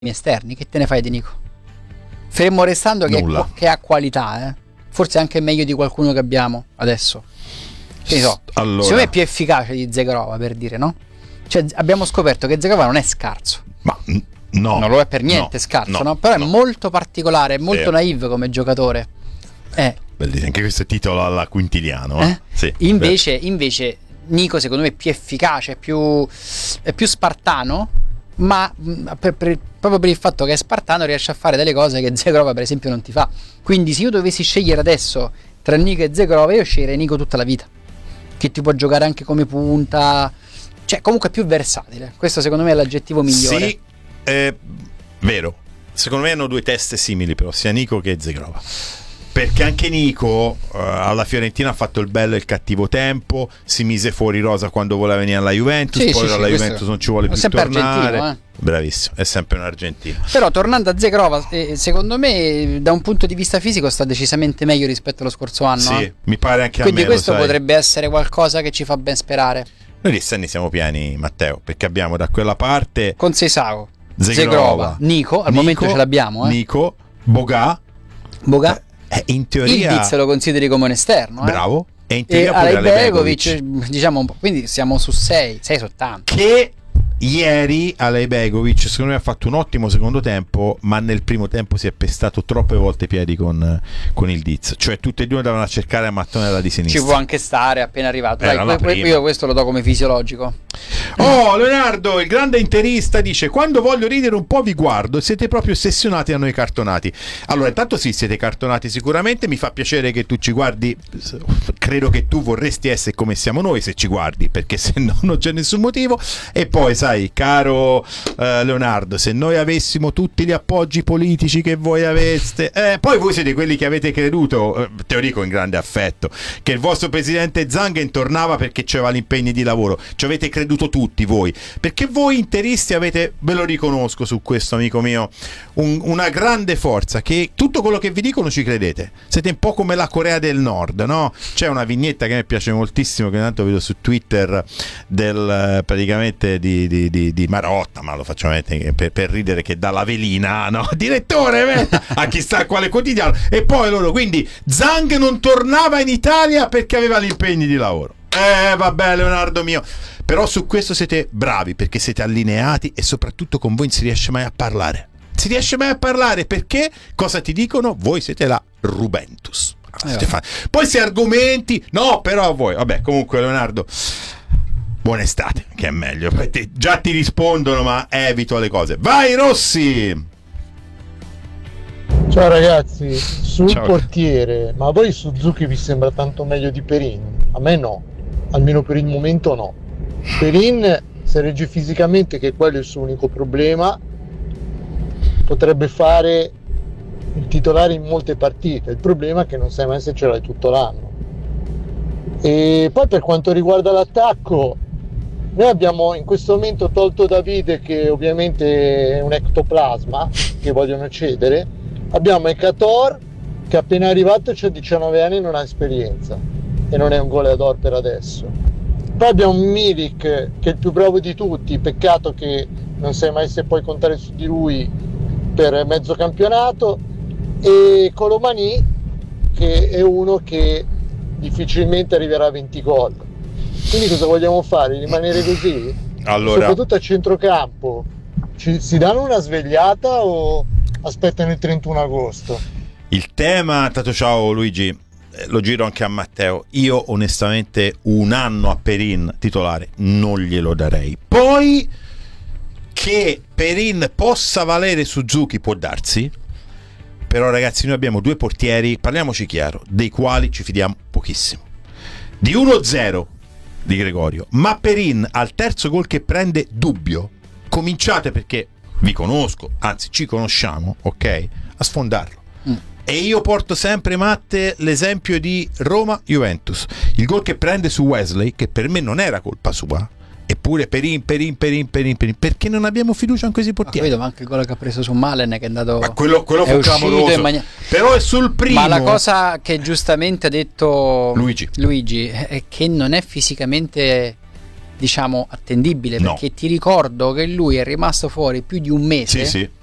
esterni, che te ne fai di Nico? Fermo restando che ha qualità, forse anche meglio di qualcuno che abbiamo adesso. Che ne so, allora, secondo me è più efficace di Zegrova, per dire, no? Cioè abbiamo scoperto che Zegrova non è scarso. Ma no, non lo è per niente scarso, no? Però è molto particolare, è molto naive come giocatore. Bellissimo, anche questo è titolo alla Quintiliano. Sì, invece Nico secondo me è più efficace, è più spartano, ma proprio per il fatto che è spartano riesce a fare delle cose che Zegrova per esempio non ti fa. Quindi se io dovessi scegliere adesso tra Nico e Zegrova, io sceglierei Nico tutta la vita, che ti può giocare anche come punta, cioè comunque è più versatile. Questo secondo me è l'aggettivo migliore. Sì, è vero. Secondo me hanno due teste simili, però sia Nico che Zegrova. Perché anche Nico alla Fiorentina ha fatto il bello e il cattivo tempo, si mise fuori rosa quando voleva venire alla Juventus, poi alla Juventus non ci vuole più tornare. Bravissimo, è sempre un argentino. Però tornando a Zegrova, secondo me da un punto di vista fisico sta decisamente meglio rispetto allo scorso anno. Sì, mi pare anche quindi a me. Quindi questo potrebbe essere qualcosa che ci fa ben sperare. Noi di esterni siamo pieni, Matteo, perché abbiamo da quella parte con Seisao, Zegrova, Nico, al momento ce l'abbiamo. Nico, Boga. In teoria il Diz lo consideri come un esterno, bravo, e in teoria pure Alejbegovic, diciamo un po', quindi siamo su 6 su 80. Che ieri Alejbegovic secondo me ha fatto un ottimo secondo tempo, ma nel primo tempo si è pestato troppe volte i piedi con il Diz, cioè tutti e due andavano a cercare a mattonella di sinistra. Ci può anche stare appena arrivato. Io questo lo do come fisiologico. Leonardo, il grande interista, dice: quando voglio ridere un po' vi guardo, siete proprio ossessionati a noi cartonati. Allora, intanto sì, siete cartonati sicuramente, mi fa piacere che tu ci guardi, credo che tu vorresti essere come siamo noi se ci guardi, perché se no non c'è nessun motivo. E poi sai, caro Leonardo, se noi avessimo tutti gli appoggi politici che voi aveste, poi voi siete quelli che avete creduto, te lo dico in grande affetto, che il vostro presidente Zanghen tornava perché c'aveva gli impegni di lavoro. Ci avete creduto tutti voi, perché voi interisti avete, ve lo riconosco su questo, amico mio, una grande forza, che tutto quello che vi dicono ci credete. Siete un po' come la Corea del Nord, no? C'è una vignetta che mi piace moltissimo, che tanto vedo su Twitter, praticamente di Marotta, ma lo facciamo per ridere, che dà la velina, no? Direttore, a chissà quale quotidiano. E poi loro, quindi Zhang non tornava in Italia perché aveva gli impegni di lavoro. Vabbè, Leonardo mio, però su questo siete bravi, perché siete allineati e soprattutto con voi non si riesce mai a parlare. Si riesce mai a parlare perché cosa ti dicono? Voi siete la Rubentus. Poi se argomenti, no, però voi, vabbè, comunque Leonardo, buona estate, che è meglio, già ti rispondono, ma evito le cose. Vai Rossi! Ciao ragazzi, sul portiere, ma a voi Suzuki vi sembra tanto meglio di Perin? A me no, almeno per il momento no. Perin, se regge fisicamente, che quello è il suo unico problema, potrebbe fare il titolare in molte partite. Il problema è che non sai mai se ce l'hai tutto l'anno. E poi per quanto riguarda l'attacco, noi abbiamo in questo momento tolto Davide, che ovviamente è un ectoplasma che vogliono cedere. Abbiamo Ekator, che appena arrivato c'ha 19 anni e non ha esperienza e non è un goleador per adesso. Poi abbiamo Milik, che è il più bravo di tutti, peccato che non sai mai se puoi contare su di lui per mezzo campionato, e Colomani, che è uno che difficilmente arriverà a 20 gol. Quindi cosa vogliamo fare? Rimanere così? Allora, soprattutto a centrocampo si danno una svegliata o aspettano il 31 agosto? Il tema, tanto ciao Luigi, lo giro anche a Matteo. Io onestamente un anno a Perin titolare non glielo darei. Poi che Perin possa valere Suzuki può darsi, però ragazzi noi abbiamo due portieri, parliamoci chiaro, dei quali ci fidiamo pochissimo. Di 1-0 di Gregorio, ma Perin al terzo gol che prende dubbio. Cominciate, perché vi conosco, anzi ci conosciamo, ok, a sfondarlo. E io porto sempre, Matte, l'esempio di Roma-Juventus, il gol che prende su Wesley, che per me non era colpa sua, eppure Perin, perché non abbiamo fiducia in questi portieri. Vedo anche il gol che ha preso su Malen, che è andato, ma quello fu clamoroso, però è sul primo. Ma la cosa che giustamente ha detto Luigi è che non è fisicamente, diciamo, attendibile, no, perché ti ricordo che lui è rimasto fuori più di un mese. sì.